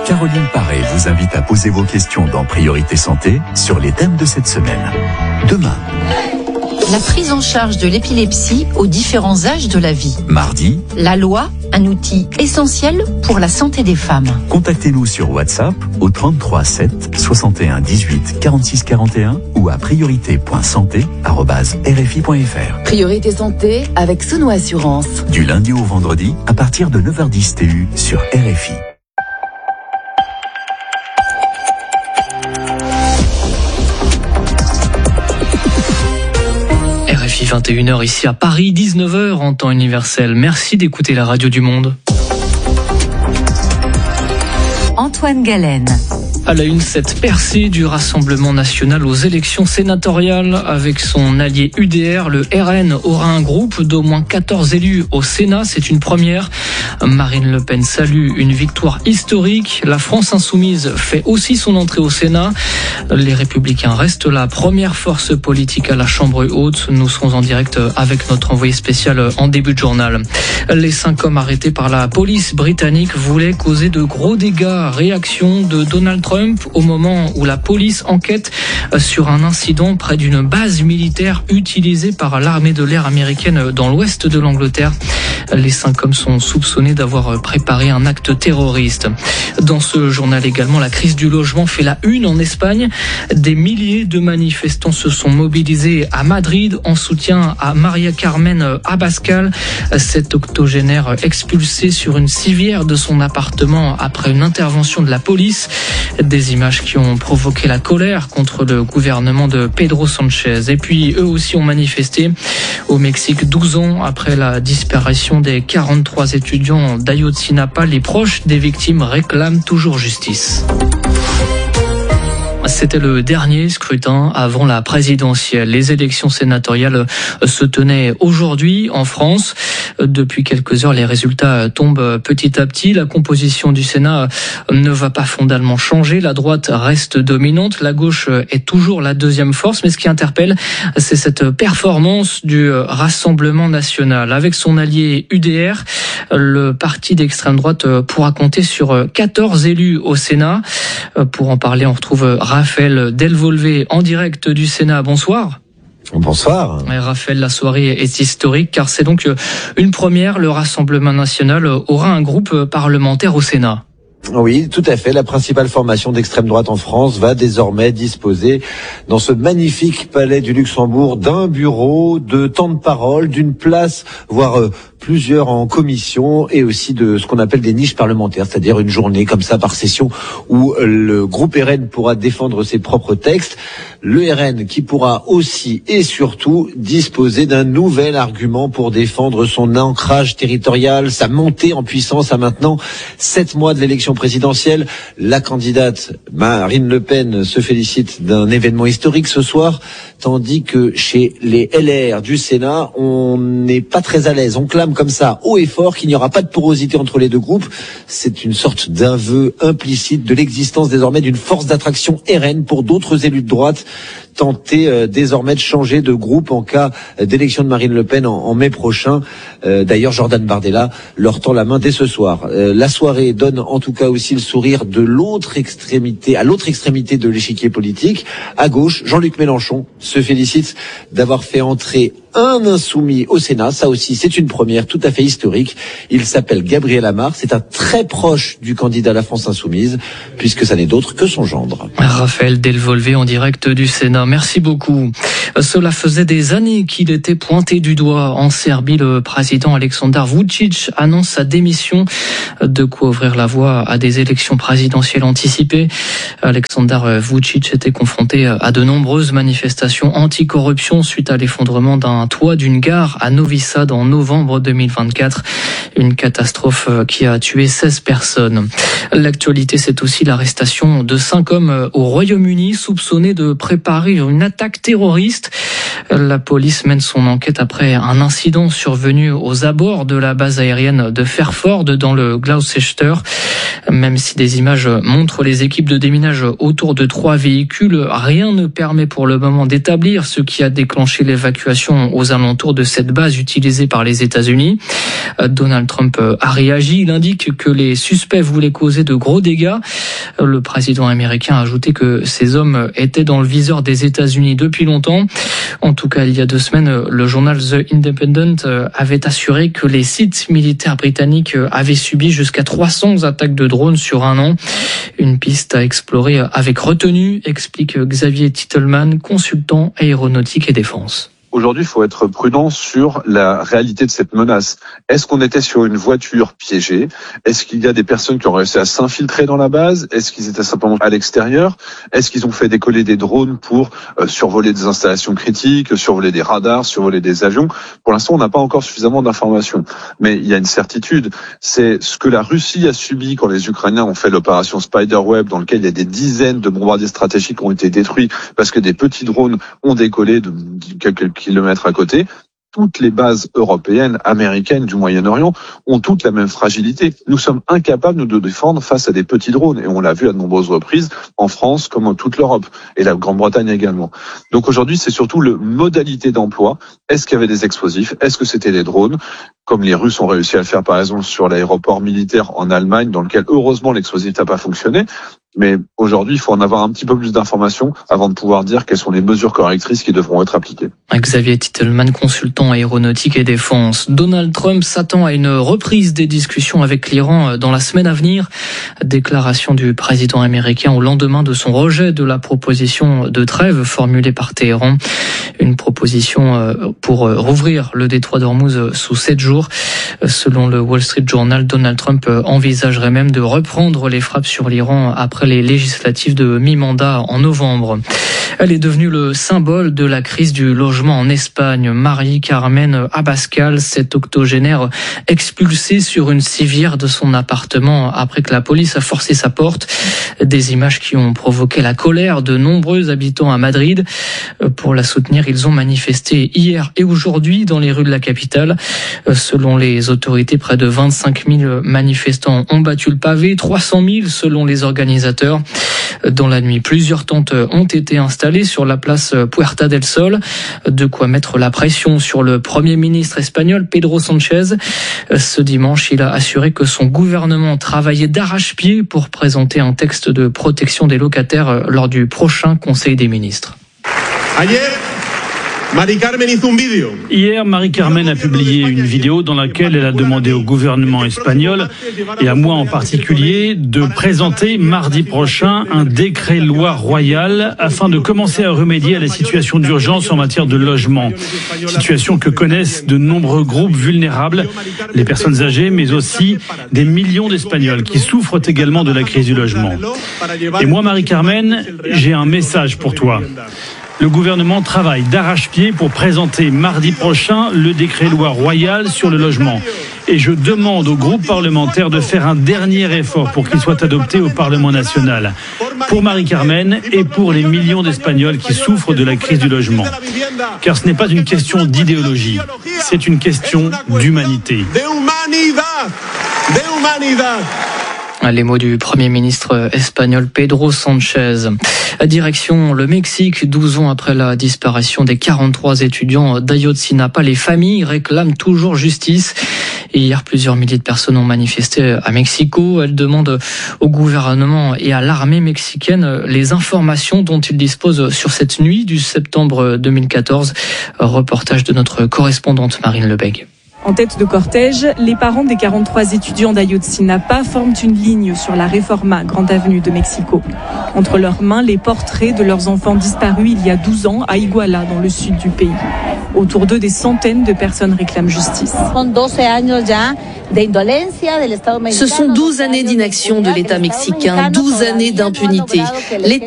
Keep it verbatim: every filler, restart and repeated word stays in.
Caroline Paré vous invite à poser vos questions dans Priorité Santé sur les thèmes de cette semaine. Demain, la prise en charge de l'épilepsie aux différents âges de la vie. Mardi, la loi, un outil essentiel pour la santé des femmes. Contactez-nous sur WhatsApp au trente-trois sept soixante et un dix-huit quarante-six quarante et un ou à priorité point santé arobase r f i point f r. Priorité Santé avec Sono Assurance. Du lundi au vendredi à partir de neuf heures dix T U sur R F I. vingt et une heures ici à Paris, dix-neuf heures en temps universel. Merci d'écouter la radio du monde. Antoine Galen. À la une, cette percée du Rassemblement national aux élections sénatoriales. Avec son allié U D R, le R N aura un groupe d'au moins quatorze élus au Sénat. C'est une première. Marine Le Pen salue une victoire historique. La France insoumise fait aussi son entrée au Sénat. Les Républicains restent la première force politique à la Chambre haute. Nous serons en direct avec notre envoyé spécial en début de journal. Les cinq hommes arrêtés par la police britannique voulaient causer de gros dégâts. Réaction de Donald Trump au moment où la police enquête sur un incident près d'une base militaire utilisée par l'armée de l'air américaine dans l'ouest de l'Angleterre. Les cinq hommes sont soupçonnés d'avoir préparé un acte terroriste. Dans ce journal également, la crise du logement fait la une en Espagne. Des milliers de manifestants se sont mobilisés à Madrid en soutien à Maria Carmen Abascal, cette octogénaire expulsée sur une civière de son appartement après une intervention de la police. Des images qui ont provoqué la colère contre le gouvernement de Pedro Sanchez. Et puis, eux aussi ont manifesté au Mexique douze ans après la disparition des quarante-trois étudiants d'Ayotzinapa. Les proches des victimes réclament toujours justice. C'était le dernier scrutin avant la présidentielle. Les élections sénatoriales se tenaient aujourd'hui en France. Depuis quelques heures, les résultats tombent petit à petit. La composition du Sénat ne va pas fondamentalement changer. La droite reste dominante. La gauche est toujours la deuxième force. Mais ce qui interpelle, c'est cette performance du Rassemblement national. Avec son allié U D R, le parti d'extrême droite pourra compter sur quatorze élus au Sénat. Pour en parler, on retrouve Raphaël Delvolvé en direct du Sénat. Bonsoir. Bonsoir. Raphaël, la soirée est historique car c'est donc une première. Le Rassemblement national aura un groupe parlementaire au Sénat. Oui, tout à fait. La principale formation d'extrême droite en France va désormais disposer dans ce magnifique palais du Luxembourg d'un bureau, de temps de parole, d'une place, voire euh, plusieurs en commission et aussi de ce qu'on appelle des niches parlementaires, c'est-à-dire une journée comme ça par session où le groupe R N pourra défendre ses propres textes. Le R N qui pourra aussi et surtout disposer d'un nouvel argument pour défendre son ancrage territorial, sa montée en puissance à maintenant sept mois de l'élection présidentielle. La candidate Marine Le Pen se félicite d'un événement historique ce soir, tandis que chez les L R du Sénat, on n'est pas très à l'aise. On clame comme ça haut et fort qu'il n'y aura pas de porosité entre les deux groupes. C'est une sorte d'aveu implicite de l'existence désormais d'une force d'attraction R N pour d'autres élus de droite, tenter euh, désormais de changer de groupe en cas d'élection de Marine Le Pen en, en mai prochain. Euh, d'ailleurs, Jordan Bardella leur tend la main dès ce soir. Euh, la soirée donne en tout cas aussi le sourire de l'autre extrémité, à l'autre extrémité de l'échiquier politique. À gauche, Jean-Luc Mélenchon se félicite d'avoir fait entrer un insoumis au Sénat. Ça aussi, c'est une première tout à fait historique. Il s'appelle Gabriel Amar. C'est un très proche du candidat à la France insoumise, puisque ça n'est d'autre que son gendre. Raphaël Delvolvé en direct du Sénat. Merci beaucoup. Cela faisait des années qu'il était pointé du doigt. En Serbie, le président Aleksandar Vučić annonce sa démission, de quoi ouvrir la voie à des élections présidentielles anticipées. Aleksandar Vučić était confronté à de nombreuses manifestations anti-corruption suite à l'effondrement d'un toit d'une gare à Novi Sad en novembre deux mille vingt-quatre. Une catastrophe qui a tué seize personnes. L'actualité, c'est aussi l'arrestation de cinq hommes au Royaume-Uni soupçonnés de préparer une attaque terroriste. La police mène son enquête après un incident survenu aux abords de la base aérienne de Fairford dans le Gloucester. Même si des images montrent les équipes de déminage autour de trois véhicules, rien ne permet pour le moment d'établir ce qui a déclenché l'évacuation aux alentours de cette base utilisée par les États-Unis. Donald Trump a réagi. Il indique que les suspects voulaient causer de gros dégâts. Le président américain a ajouté que ces hommes étaient dans le viseur des États-Unis depuis longtemps. En tout cas, il y a deux semaines, le journal The Independent avait assuré que les sites militaires britanniques avaient subi jusqu'à trois cents attaques de drones sur un an. Une piste à explorer avec retenue, explique Xavier Titelman, consultant aéronautique et défense. Aujourd'hui, il faut être prudent sur la réalité de cette menace. Est-ce qu'on était sur une voiture piégée? Est-ce qu'il y a des personnes qui ont réussi à s'infiltrer dans la base? Est-ce qu'ils étaient simplement à l'extérieur? Est-ce qu'ils ont fait décoller des drones pour euh, survoler des installations critiques, survoler des radars, survoler des avions? Pour l'instant, on n'a pas encore suffisamment d'informations. Mais il y a une certitude, c'est ce que la Russie a subi quand les Ukrainiens ont fait l'opération Spiderweb, dans lequel il y a des dizaines de bombardiers stratégiques qui ont été détruits parce que des petits drones ont décollé de quelques kilomètres à côté. Toutes les bases européennes, américaines du Moyen-Orient ont toutes la même fragilité. Nous sommes incapables de nous défendre face à des petits drones et on l'a vu à de nombreuses reprises en France comme en toute l'Europe et la Grande-Bretagne également. Donc aujourd'hui, c'est surtout le modalité d'emploi. Est-ce qu'il y avait des explosifs? Est-ce que c'était des drones? Comme les Russes ont réussi à le faire par exemple sur l'aéroport militaire en Allemagne, dans lequel heureusement l'explosif n'a pas fonctionné. Mais aujourd'hui, il faut en avoir un petit peu plus d'informations avant de pouvoir dire quelles sont les mesures correctrices qui devront être appliquées. Xavier Titelman, consultant aéronautique et défense. Donald Trump s'attend à une reprise des discussions avec l'Iran dans la semaine à venir. Déclaration du président américain au lendemain de son rejet de la proposition de trêve formulée par Téhéran. Une proposition pour rouvrir le détroit d'Ormuz sous sept jours. Selon le Wall Street Journal, Donald Trump envisagerait même de reprendre les frappes sur l'Iran après les législatives de mi-mandat en novembre. Elle est devenue le symbole de la crise du logement en Espagne. Marie-Carmen Abascal, cette octogénaire expulsée sur une civière de son appartement après que la police a forcé sa porte. Des images qui ont provoqué la colère de nombreux habitants à Madrid. Pour la soutenir, ils ont manifesté hier et aujourd'hui dans les rues de la capitale. Selon les autorités, près de vingt-cinq mille manifestants ont battu le pavé, trois cent mille selon les organisateurs. Dans la nuit, plusieurs tentes ont été installées sur la place Puerta del Sol, de quoi mettre la pression sur le Premier ministre espagnol Pedro Sánchez. Ce dimanche, il a assuré que son gouvernement travaillait d'arrache-pied pour présenter un texte de protection des locataires lors du prochain Conseil des ministres. Hier, Marie-Carmen a publié une vidéo dans laquelle elle a demandé au gouvernement espagnol, et à moi en particulier, de présenter mardi prochain un décret-loi royal afin de commencer à remédier à la situation d'urgence en matière de logement. Situation que connaissent de nombreux groupes vulnérables, les personnes âgées, mais aussi des millions d'Espagnols qui souffrent également de la crise du logement. Et moi, Marie-Carmen, j'ai un message pour toi. Le gouvernement travaille d'arrache-pied pour présenter mardi prochain le décret-loi royal sur le logement. Et je demande au groupe parlementaire de faire un dernier effort pour qu'il soit adopté au Parlement national. Pour Marie-Carmen et pour les millions d'Espagnols qui souffrent de la crise du logement. Car ce n'est pas une question d'idéologie, c'est une question d'humanité. Les mots du Premier ministre espagnol Pedro Sánchez. Direction le Mexique, douze ans après la disparition des quarante-trois étudiants d'Ayotzinapa, les familles réclament toujours justice. Et hier, plusieurs milliers de personnes ont manifesté à Mexico. Elles demandent au gouvernement et à l'armée mexicaine les informations dont ils disposent sur cette nuit du septembre deux mille quatorze. Reportage de notre correspondante Marine Lebègue. En tête de cortège, les parents des quarante-trois étudiants d'Ayotzinapa forment une ligne sur la Reforma, grande avenue de Mexico. Entre leurs mains, les portraits de leurs enfants disparus il y a douze ans à Iguala, dans le sud du pays. Autour d'eux, des centaines de personnes réclament justice. Ce sont douze années d'inaction de l'État mexicain, douze années d'impunité. L'État